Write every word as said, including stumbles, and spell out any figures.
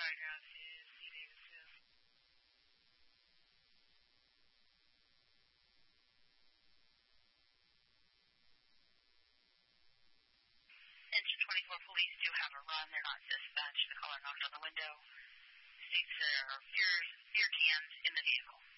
background is C. David Smith. Engine twenty-four police do have a run. They're not dispatched. The caller knocked on the window. States there are beer, beer cans in the vehicle.